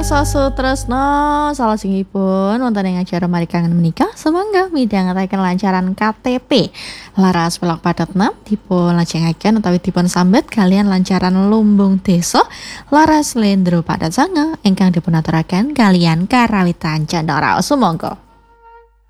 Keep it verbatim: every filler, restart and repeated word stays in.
Pirsa Sutresno salajengipun wonten ing acara Mari Kangen Menika semangga midhangetaken lancaran K T P laras pelak padat enam dipun lajengaken utawi dipun sambet kalian lancaran lumbung desa laras lendro padat sanga ingkang dipun aturaken kalian karawitan candra sumangga.